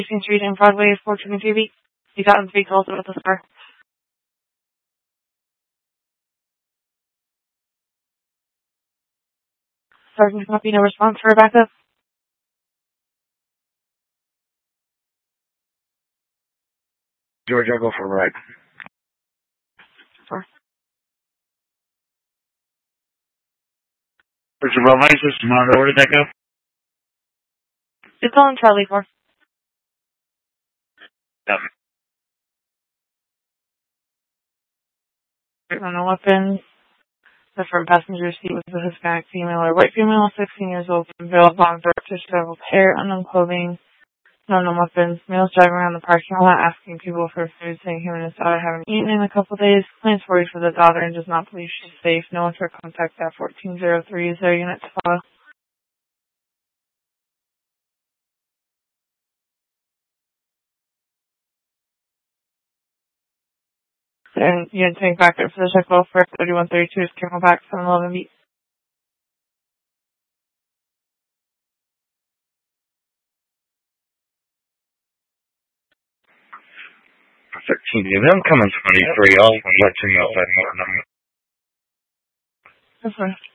Main Street and Broadway, 423B. You got 3 calls about this car. Sergeant copy, no response for a backup. George, I'll go for a ride. Sure. There's a road license. Where did that go? It's on Charlie 4. Yep. No weapons. The front passenger seat was a Hispanic female or white female, 16 years old, veiled blonde, dark disheveled hair, unknown clothing, no weapons. Males driving around the parking lot asking people for food, saying him and his daughter haven't eaten in a couple days. Claims worried for the daughter and does not believe she's safe. No one for contact at 1403. Is there a unit to follow? And unit take back up for the check well for 3132 is Camelback 711 beat. 13. I'm coming 23. I'll let you know if I know. That's fine.